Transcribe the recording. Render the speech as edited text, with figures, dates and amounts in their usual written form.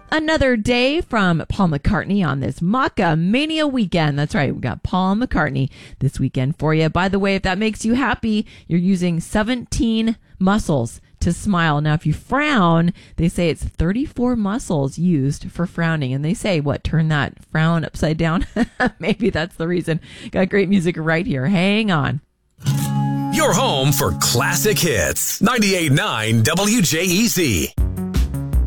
Another day from Paul McCartney on this Maca Mania weekend. That's right. We got Paul McCartney this weekend for you. By the way, if that makes you happy, you're using 17 muscles to smile. Now, if you frown, they say it's 34 muscles used for frowning. And they say, what, turn that frown upside down? Maybe that's the reason. Got great music right here. Hang on. Your home for classic hits. 98.9 WJEZ.